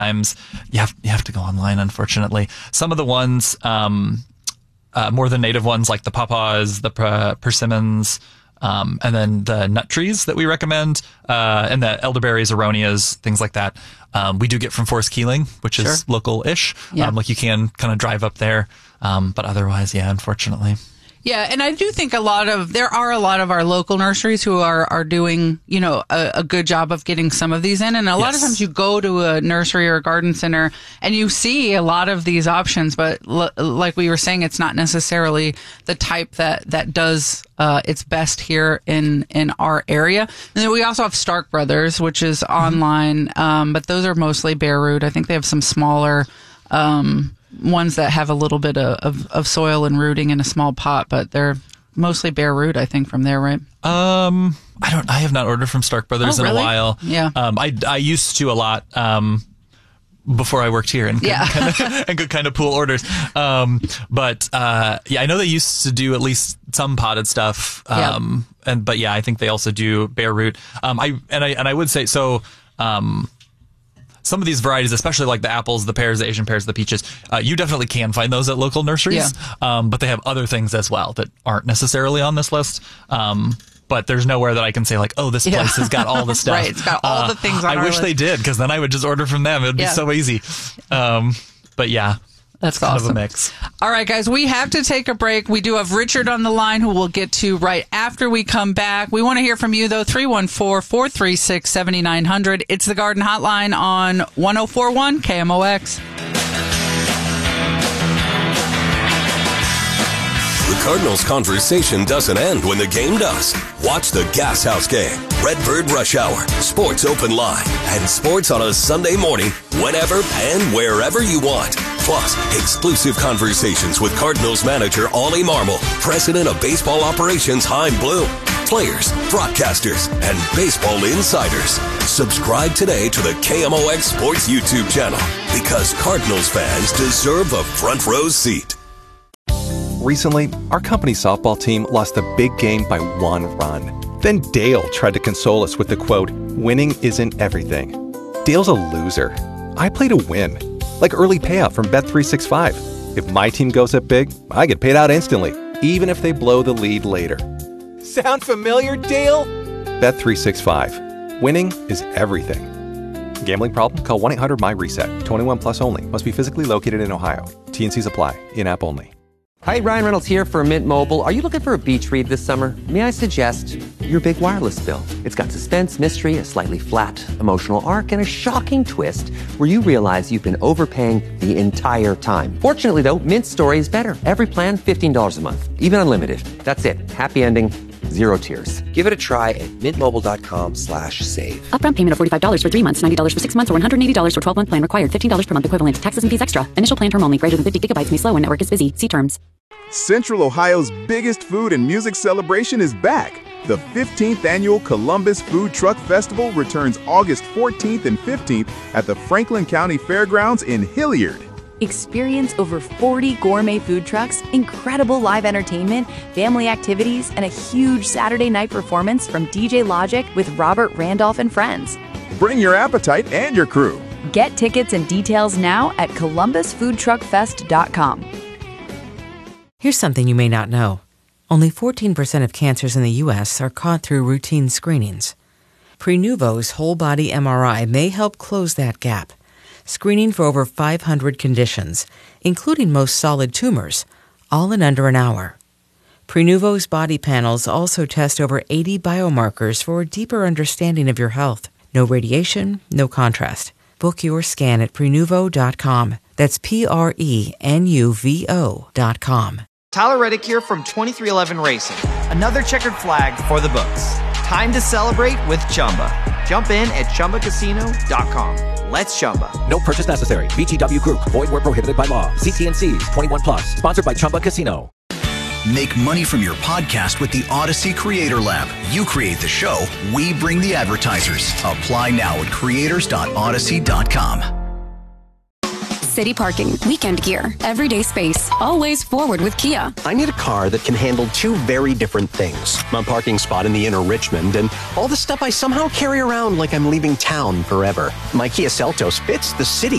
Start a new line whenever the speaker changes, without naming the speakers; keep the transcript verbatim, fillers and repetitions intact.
times you have you have to go online, unfortunately. Some of the ones, um, uh, more than native ones like the pawpaws, the per- persimmons, um, and then the nut trees that we recommend, uh, and the elderberries, aronias, things like that. Um, we do get from Forest Keeling, which is
Sure.
local-ish.
Yeah.
Um, like you can kind of drive up there, um, but otherwise, yeah, unfortunately.
Yeah, and I do think a lot of there are a lot of our local nurseries who are are doing, you know, a, a good job of getting some of these in. And a lot
Yes.
of times you go to a nursery or a garden center and you see a lot of these options, but l- like we were saying, it's not necessarily the type that that does uh, its best here in in our area. And then we also have Stark Brothers, which is
Mm-hmm.
online, um, but those are mostly bare root. I think they have some smaller. Um, ones that have a little bit of, of, of soil and rooting in a small pot, but they're mostly bare root, I think, from there, right?
Um, I don't. I have not ordered from Stark Brothers
Oh,
in
really?
a while.
Yeah.
Um, I I used to a lot. Um, before I worked here and could
Yeah.
kind of and could kind of pool orders. Um, but uh, yeah, I know they used to do at least some potted stuff. Um,
Yeah.
and but yeah, I think they also do bare root. Um, I and I and I would say so. Um, some of these varieties, especially like the apples, the pears, the Asian pears, the peaches, uh, you definitely can find those at local nurseries.
Yeah.
Um, but they have other things as well that aren't necessarily on this list. Um, but there's nowhere that I can say like, oh, this place
Yeah.
has got all the stuff.
Right, it's got all the things on
I
our
wish
list.
they did, because then I would just order from them. It would
Yeah.
be so easy. Um, but yeah,
That's
kind
awesome.
of a mix.
All right, guys, we have to take a break. We do have Richard on the line, who we'll get to right after we come back. We want to hear from you, though. three one four, four three six, seven nine zero zero. It's the Garden Hotline on one oh four point one K M O X.
The Cardinals conversation doesn't end when the game does. Watch the Gas House Game, Redbird Rush Hour, Sports Open Line, and sports on a Sunday morning whenever and wherever you want. Plus, exclusive conversations with Cardinals manager Ollie Marmol, president of baseball operations Chaim Bloom, players, broadcasters, and baseball insiders. Subscribe today to the K M O X Sports YouTube channel, because Cardinals fans deserve a front row seat.
Recently, our company softball team lost a big game by one run. Then Dale tried to console us with the quote, "Winning isn't everything." Dale's a loser. I play to win. Like early payout from Bet three sixty-five. If my team goes up big, I get paid out instantly, even if they blow the lead later. Sound familiar, Dale? Bet three sixty-five. Winning is everything. Gambling problem? Call one eight hundred M Y reset. twenty-one plus only. Must be physically located in Ohio. T N Cs apply. In-app only.
Hi, Ryan Reynolds here for Mint Mobile. Are you looking for a beach read this summer? May I suggest your big wireless bill? It's got suspense, mystery, a slightly flat emotional arc, and a shocking twist where you realize you've been overpaying the entire time. Fortunately, though, Mint's story is better. Every plan, fifteen dollars a month. Even unlimited. That's it. Happy ending. Zero tears. Give it a try at mintmobile.com slash save.
Upfront payment of forty-five dollars for three months, ninety dollars for six months, or one hundred eighty dollars for twelve-month plan required. fifteen dollars per month equivalent. Taxes and fees extra. Initial plan term only. Greater than fifty gigabytes may slow when network is busy. See terms.
Central Ohio's biggest food and music celebration is back. The fifteenth Annual Columbus Food Truck Festival returns August fourteenth and fifteenth at the Franklin County Fairgrounds in Hilliard.
Experience over forty gourmet food trucks, incredible live entertainment, family activities, and a huge Saturday night performance from D J Logic with Robert Randolph and friends.
Bring your appetite and your crew.
Get tickets and details now at columbus food truck fest dot com.
Here's something you may not know. Only fourteen percent of cancers in the U S are caught through routine screenings. Prenuvo's whole-body M R I may help close that gap, screening for over five hundred conditions, including most solid tumors, all in under an hour. Prenuvo's body panels also test over eighty biomarkers for a deeper understanding of your health. No radiation, no contrast. Book your scan at prenuvo dot com. That's P R E N U V O dot com.
Tyler Reddick here from twenty-three eleven Racing. Another checkered flag for the books. Time to celebrate with Chumba. Jump in at chumba casino dot com. Let's Chumba.
No purchase necessary. V G W Group. Void where prohibited by law. See T N Cs. twenty-one plus. Sponsored by Chumba Casino.
Make money from your podcast with the Odyssey Creator Lab. You create the show, we bring the advertisers. Apply now at creators dot odyssey dot com.
city parking, weekend gear, everyday space, always forward with Kia.
I need a car that can handle two very different things. A parking spot in the inner Richmond and all the stuff I somehow carry around like I'm leaving town forever. My Kia Seltos fits the city